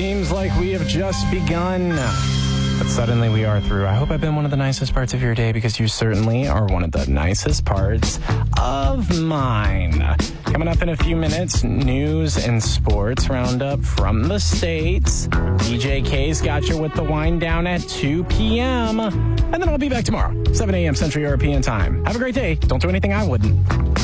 seems like we have just begun. But suddenly we are through. I hope I've been one of the nicest parts of your day, because you certainly are one of the nicest parts of mine. Coming up in a few minutes, news and sports roundup from the States. DJ K's got you with the wind down at 2 p.m. And then I'll be back tomorrow, 7 a.m. Central European Time. Have a great day. Don't do anything I wouldn't.